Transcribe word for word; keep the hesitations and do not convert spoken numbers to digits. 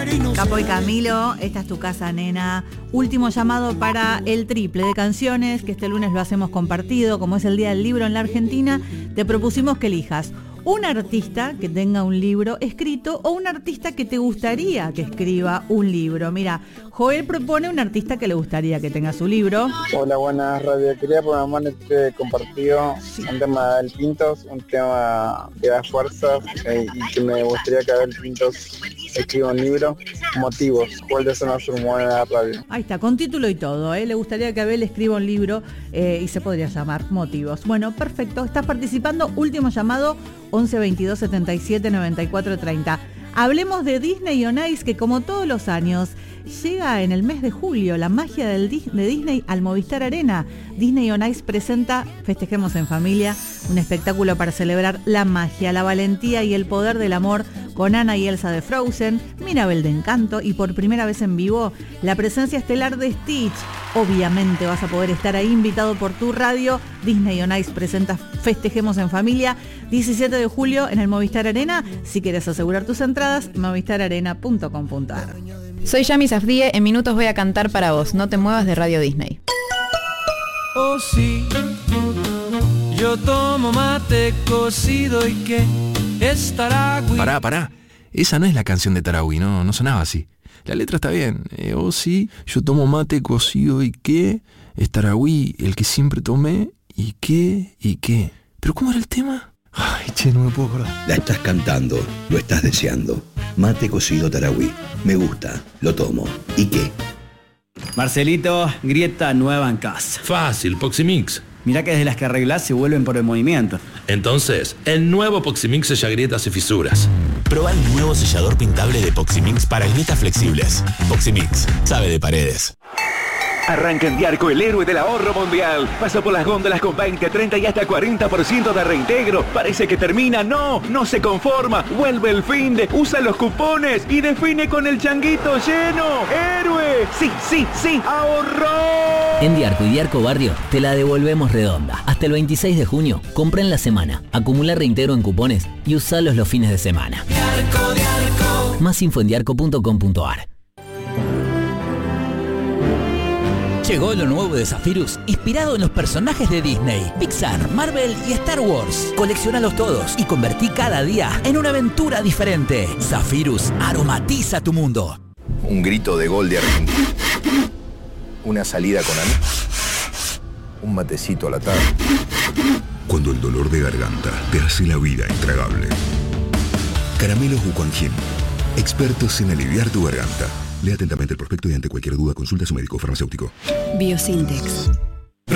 Capo y Camilo, esta es tu casa, nena. Último llamado para el triple de canciones, que este lunes lo hacemos compartido. Como es el Día del Libro en la Argentina, te propusimos que elijas un artista que tenga un libro escrito o un artista que te gustaría que escriba un libro. Mira, Joel propone un artista que le gustaría que tenga su libro. Hola, buenas, Radio. Quería programar este compartido, sí. Un tema de Abel Pintos, un tema que da fuerzas eh, y que me gustaría que Abel Pintos escriba un libro. Motivos, ¿cuál de son las rumores de la radio? Ahí está, con título y todo, ¿eh? Le gustaría que Abel escriba un libro eh, y se podría llamar Motivos. Bueno, perfecto, estás participando, último llamado, once veintidós setenta y siete noventa y cuatro treinta. Hablemos de Disney on Ice, que como todos los años llega en el mes de julio la magia del Dis- de Disney al Movistar Arena. Disney on Ice presenta Festejemos en Familia, un espectáculo para celebrar la magia, la valentía y el poder del amor, con Anna y Elsa de Frozen, Mirabel de Encanto y por primera vez en vivo la presencia estelar de Stitch. Obviamente vas a poder estar ahí invitado por tu radio. Disney on Ice presenta Festejemos en Familia, diecisiete de julio en el Movistar Arena. Si quieres asegurar tus entradas, movistar arena punto com punto a r. Soy Yami Safdie, en minutos voy a cantar para vos. No te muevas de Radio Disney. Oh sí, yo tomo mate cocido y que es Taragüi. Pará, pará. Esa no es la canción de Taragüi, no, no sonaba así. La letra está bien. Eh, oh sí, yo tomo mate cocido y qué es Taragüi, el que siempre tomé y qué y qué. ¿Pero cómo era el tema? Ay, che, no me puedo acordar. La estás cantando, lo estás deseando. Mate cocido Taragüi. Me gusta, lo tomo. ¿Y qué? Marcelito, grieta nueva en casa. Fácil, Poximix. Mirá que desde las que arreglás se vuelven por el movimiento. Entonces, el nuevo Poximix sella grietas y fisuras. Proba el nuevo sellador pintable de Poximix para grietas flexibles. Poximix, sabe de paredes. Arranca en Diarco, el héroe del ahorro mundial. Pasa por las góndolas con veinte, treinta y hasta cuarenta por ciento de reintegro. Parece que termina. No, no se conforma. Vuelve el fin de, usa los cupones y define con el changuito lleno. ¡Héroe! Sí, sí, sí, ahorró. En Diarco y Diarco Barrio te la devolvemos redonda. Hasta el veintiséis de junio, compra en la semana, acumula reintegro en cupones y usalos los fines de semana. Diarco, Diarco. Más info en diarco punto com punto a r. Llegó lo nuevo de Zephyrus, inspirado en los personajes de Disney, Pixar, Marvel y Star Wars. Colecciónalos todos y convertí cada día en una aventura diferente. Zephyrus aromatiza tu mundo. Un grito de gol de Argentina. Una salida con amigos. Un matecito a la tarde. Cuando el dolor de garganta te hace la vida intragable. Caramelos Wuquanjin, expertos en aliviar tu garganta. Lea atentamente el prospecto y ante cualquier duda consulta a su médico farmacéutico. Biosintex.